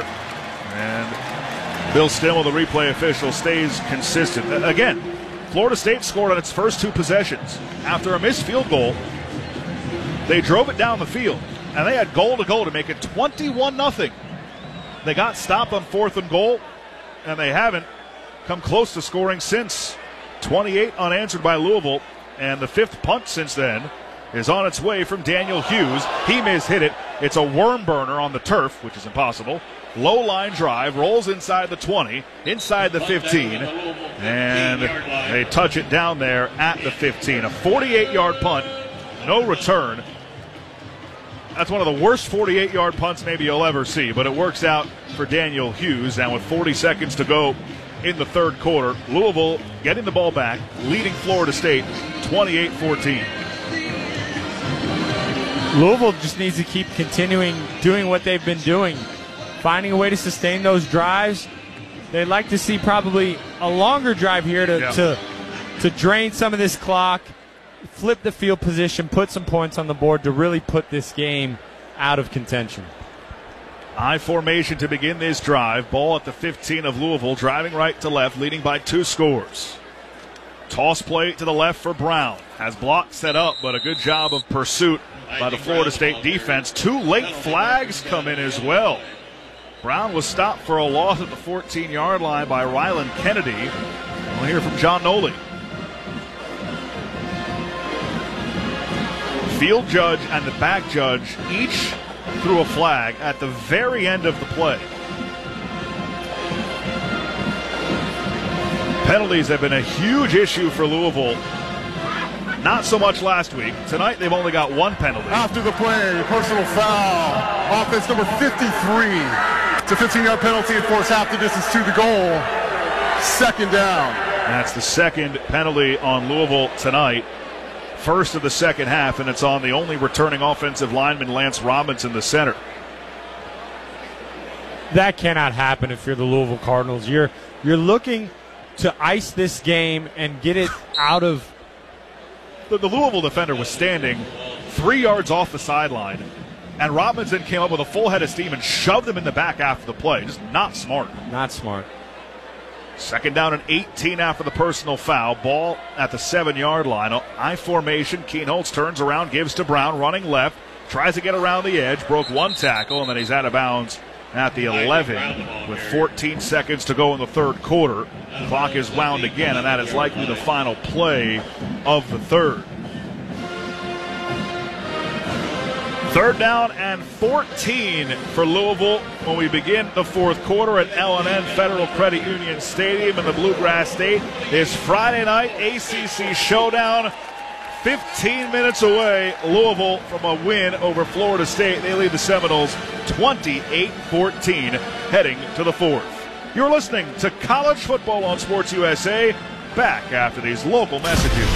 And Bill Stimmel, the replay official, stays consistent. Again, Florida State scored on its first 2 possessions. After a missed field goal, they drove it down the field, and they had goal to go to make it 21-0. They got stopped on 4th and goal, and they haven't come close to scoring since. 28 unanswered by Louisville, and the 5th punt since then is on its way from Daniel Hughes. He mishit it. It's a worm burner on the turf, which is impossible. Low line drive, rolls inside the 20, inside the 15, and they touch it down there at the 15. A 48-yard punt, no return. That's one of the worst 48-yard punts maybe you'll ever see, but it works out for Daniel Hughes. And with 40 seconds to go in the 3rd quarter, Louisville getting the ball back, leading Florida State 28-14. Louisville just needs to keep continuing doing what they've been doing, finding a way to sustain those drives. They'd like to see probably a longer drive here to drain some of this clock, flip the field position, put some points on the board to really put this game out of contention. I formation to begin this drive. Ball at the 15 of Louisville, driving right to left, leading by 2 scores. Toss play to the left for Brown. Has block set up, but a good job of pursuit by the Florida State defense. 2 late flags come in as well. Brown was stopped for a loss at the 14-yard line by Ryland Kennedy. We'll hear from John Noli. Field judge and the back judge each threw a flag at the very end of the play. Penalties have been a huge issue for Louisville. Not so much last week. Tonight they've only got 1 penalty. After the play, personal foul. Offense number 53. It's a 15-yard penalty and force half the distance to the goal. 2nd down. That's the 2nd penalty on Louisville tonight. First of the 2nd half, and it's on the only returning offensive lineman, Lance Robinson, the center. That cannot happen if you're the Louisville Cardinals. You're looking to ice this game and get it out of. The Louisville defender was standing 3 yards off the sideline, and Robinson came up with a full head of steam and shoved him in the back after the play. Just not smart. Not smart. 2nd down and 18 after the personal foul. Ball at the 7-yard line. I formation. Kienholz turns around, gives to Brown, running left. Tries to get around the edge. Broke 1 tackle, and then he's out of bounds at the 11 with 14 seconds to go in the 3rd quarter. The clock is wound again, and that is likely the final play of the 3rd. 3rd down and 14 for Louisville when we begin the 4th quarter at L&N Federal Credit Union Stadium in the Bluegrass State. This Friday night ACC showdown. 15 minutes away, Louisville from a win over Florida State. They lead the Seminoles 28-14 heading to the 4th. You're listening to College Football on Sports USA. back after these local messages.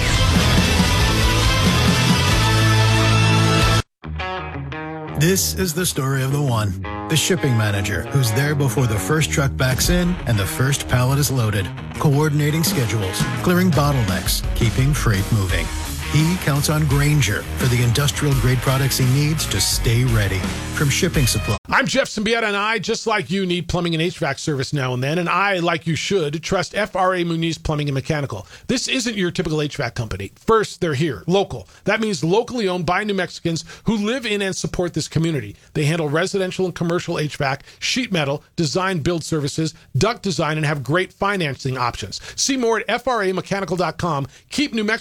This is the story of the one, the shipping manager, who's there before the first truck backs in and the first pallet is loaded, coordinating schedules, clearing bottlenecks, keeping freight moving. He counts on Grainger for the industrial-grade products he needs to stay ready. From shipping supply. I'm Jeff Symbieta, and I, just like you, need plumbing and HVAC service now and then, and I, like you should, trust FRA Muniz Plumbing and Mechanical. This isn't your typical HVAC company. First, they're here, local. That means locally owned by New Mexicans who live in and support this community. They handle residential and commercial HVAC, sheet metal, design build services, duct design, and have great financing options. See more at FRAmechanical.com. Keep New Mexico